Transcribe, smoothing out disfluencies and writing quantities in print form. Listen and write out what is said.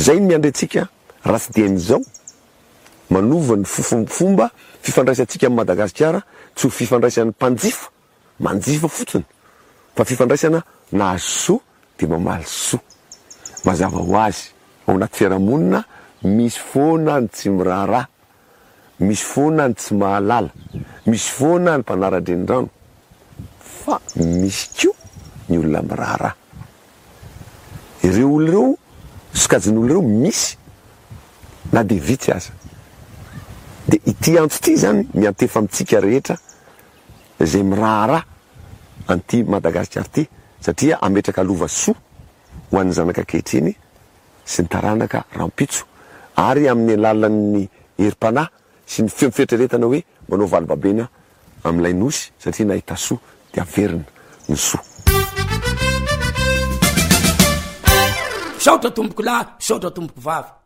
zay ny miandretsika raha tsy dian'izao manova ny fomba fifandraisantsika amin'ny Madagasikara tsy ho fifandraisan'ny mpanjifa manjifa fotsiny fa fifandraisana nahazo soa de mamaly soa. Mazava ho azy ao anaty fiarahamonina misy foana ny tsy miraharaha, misy foana ny tsy mahalala, misy foana ny mpanara-drenirano, fa misy koa ny olona miraharaha. Ireo olona ireo sokajin'olona ireo misy na de vitsy aza. De ity antso ity zany miantefa amitsika rehetra zay miraharaha anty Madagasikara ty satria ametraka lova soa ho an'ny zanaka ankehitriny sy ny taranaka rampitso ary amin'ny alalan'ny herim-panahy sy ny fetreretana hoe manao valobabena amin'ilay nosy satria nahita soa de averina ny soa. Saotra tomboko lahy, saotra tomboko vavy.